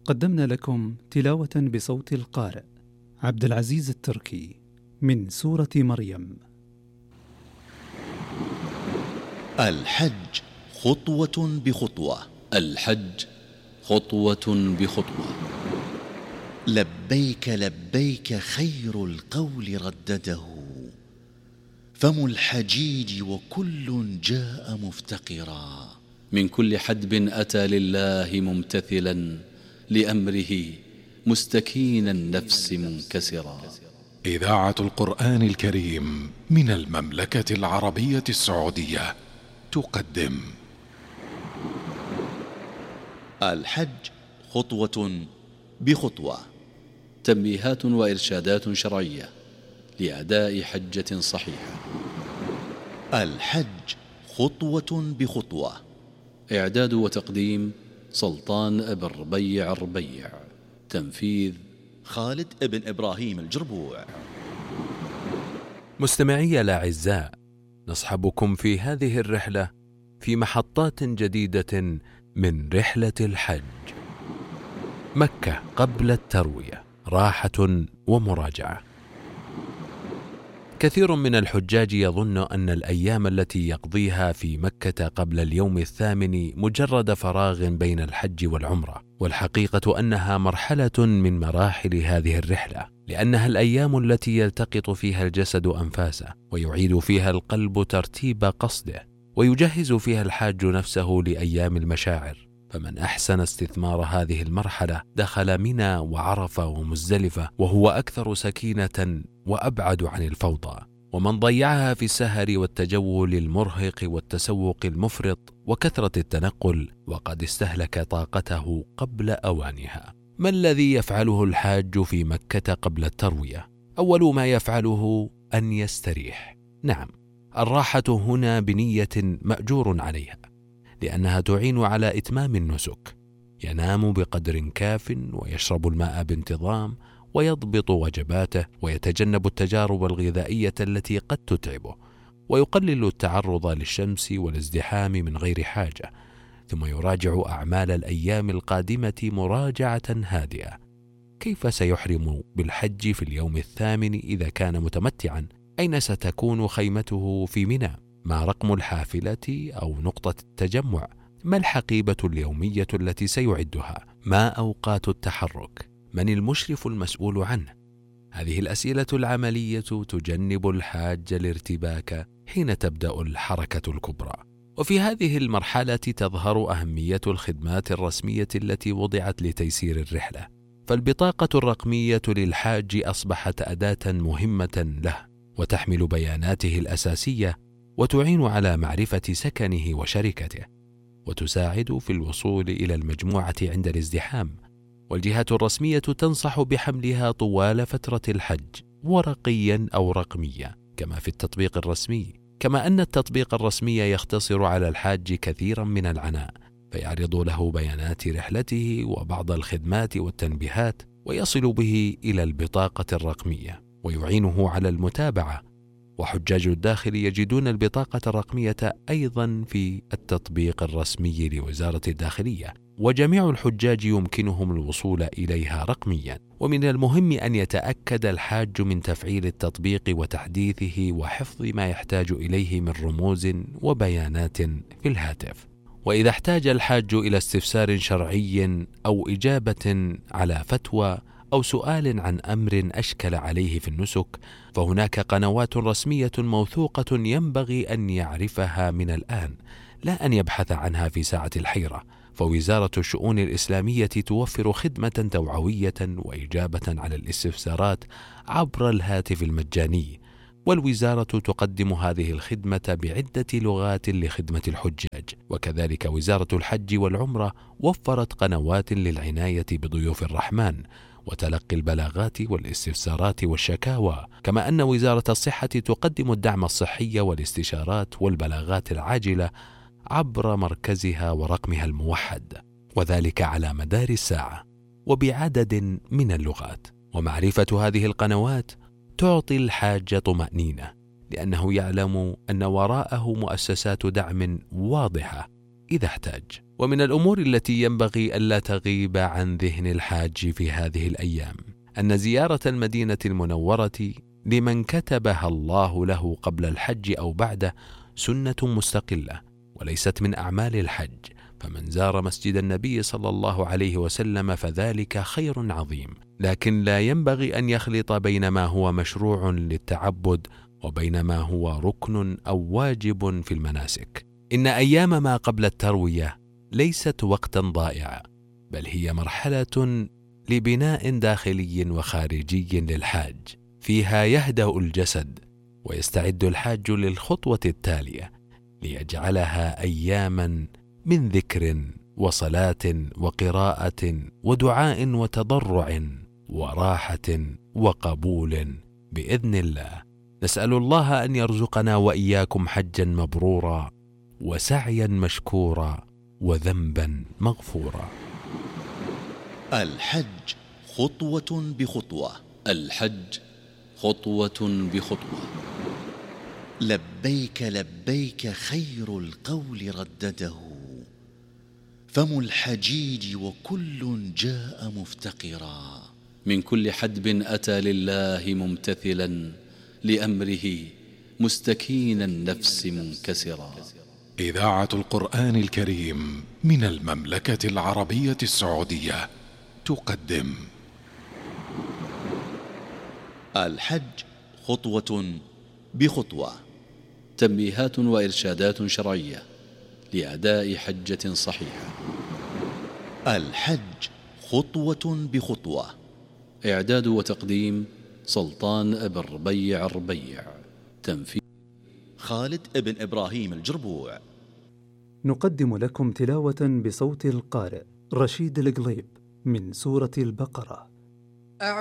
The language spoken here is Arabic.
قدمنا لكم تلاوة بصوت القارئ عبد العزيز التركي من سورة مريم. الحج خطوة بخطوة. الحج خطوة بخطوة. لبيك لبيك خير القول ردده، فم الحجيج وكل جاء مفتقرا. من كل حدب أتى لله ممتثلا لأمره مستكين النفس منكسرا. إذاعة القرآن الكريم من المملكة العربية السعودية تقدم الحج خطوة بخطوة. تنبيهات وإرشادات شرعية لأداء حجة صحيحة. الحج خطوة بخطوة. إعداد وتقديم سلطان بن ربيع الربيع. تنفيذ خالد بن إبراهيم الجربوع. مستمعي الأعزاء، نصحبكم في هذه الرحلة في محطات جديدة من رحلة الحج. مكة قبل التروية، راحة ومراجعة. كثير من الحجاج يظن أن الأيام التي يقضيها في مكة قبل اليوم الثامن مجرد فراغ بين الحج والعمرة، والحقيقة أنها مرحلة من مراحل هذه الرحلة، لأنها الأيام التي يلتقط فيها الجسد أنفاسه، ويعيد فيها القلب ترتيب قصده، ويجهز فيها الحاج نفسه لأيام المشاعر. فمن أحسن استثمار هذه المرحلة دخل منى وعرفة ومزدلفة وهو أكثر سكينة وأبعد عن الفوضى، ومن ضيعها في السهر والتجول المرهق والتسوق المفرط وكثرة التنقل وقد استهلك طاقته قبل أوانها. ما الذي يفعله الحاج في مكة قبل التروية؟ أول ما يفعله أن يستريح. نعم، الراحة هنا بنية مأجور عليها، لأنها تعين على إتمام النسك. ينام بقدر كاف، ويشرب الماء بانتظام، ويضبط وجباته، ويتجنب التجارب الغذائية التي قد تتعبه، ويقلل التعرض للشمس والازدحام من غير حاجة، ثم يراجع أعمال الأيام القادمة مراجعة هادئة. كيف سيحرم بالحج في اليوم الثامن إذا كان متمتعا؟ أين ستكون خيمته في منى؟ ما رقم الحافلة أو نقطة التجمع؟ ما الحقيبة اليومية التي سيعدها؟ ما أوقات التحرك؟ من المشرف المسؤول عنه؟ هذه الأسئلة العملية تجنب الحاج الارتباك حين تبدأ الحركة الكبرى. وفي هذه المرحلة تظهر أهمية الخدمات الرسمية التي وضعت لتيسير الرحلة. فالبطاقة الرقمية للحاج أصبحت أداة مهمة له، وتحمل بياناته الأساسية، وتعين على معرفة سكنه وشركته، وتساعد في الوصول إلى المجموعة عند الازدحام. والجهات الرسمية تنصح بحملها طوال فترة الحج، ورقيا أو رقميا كما في التطبيق الرسمي، كما أن التطبيق الرسمي يختصر على الحاج كثيرا من العناء، فيعرض له بيانات رحلته وبعض الخدمات والتنبيهات، ويصل به إلى البطاقة الرقمية ويعينه على المتابعة. وحجاج الداخل يجدون البطاقة الرقمية أيضا في التطبيق الرسمي لوزارة الداخلية، وجميع الحجاج يمكنهم الوصول إليها رقميا. ومن المهم أن يتأكد الحاج من تفعيل التطبيق وتحديثه وحفظ ما يحتاج إليه من رموز وبيانات في الهاتف. وإذا احتاج الحاج إلى استفسار شرعي أو إجابة على فتوى أو سؤال عن أمر أشكل عليه في النسك، فهناك قنوات رسمية موثوقة ينبغي أن يعرفها من الآن، لا أن يبحث عنها في ساعة الحيرة. فوزارة الشؤون الإسلامية توفر خدمة توعوية وإجابة على الاستفسارات عبر الهاتف المجاني، والوزارة تقدم هذه الخدمة بعدة لغات لخدمة الحجاج. وكذلك وزارة الحج والعمرة وفرت قنوات للعناية بضيوف الرحمن وتلقي البلاغات والاستفسارات والشكاوى، كما أن وزارة الصحة تقدم الدعم الصحي والاستشارات والبلاغات العاجلة عبر مركزها ورقمها الموحد، وذلك على مدار الساعة وبعدد من اللغات. ومعرفة هذه القنوات تعطي الحاج طمأنينة، لأنه يعلم أن وراءه مؤسسات دعم واضحة إذا احتاج. ومن الأمور التي ينبغي ألا تغيب عن ذهن الحاج في هذه الأيام أن زيارة المدينة المنورة لمن كتبها الله له قبل الحج أو بعده سنة مستقلة وليست من أعمال الحج، فمن زار مسجد النبي صلى الله عليه وسلم فذلك خير عظيم، لكن لا ينبغي أن يخلط بين ما هو مشروع للتعبد وبين ما هو ركن أو واجب في المناسك. إن أيام ما قبل التروية ليست وقتا ضائعا، بل هي مرحلة لبناء داخلي وخارجي للحاج، فيها يهدأ الجسد ويستعد الحاج للخطوة التالية ليجعلها أياما من ذكر وصلاة وقراءة ودعاء وتضرع وراحة وقبول بإذن الله. نسأل الله أن يرزقنا وإياكم حجا مبرورا وسعيا مشكورا وذنبا مغفورا. الحج خطوة بخطوة. الحج خطوة بخطوة. لبيك لبيك خير القول ردده، فم الحجيج وكل جاء مفتقرا. من كل حدب أتى لله ممتثلا لأمره مستكين النفس منكسرا. إذاعة القرآن الكريم من المملكة العربية السعودية تقدم الحج خطوة بخطوة. تنبيهات وإرشادات شرعية لأداء حجة صحيحة. الحج خطوة بخطوة. إعداد وتقديم سلطان أبن ربيع. تنفيذ خالد ابن إبراهيم الجربوع. نقدم لكم تلاوة بصوت القارئ رشيد القليب من سورة البقرة.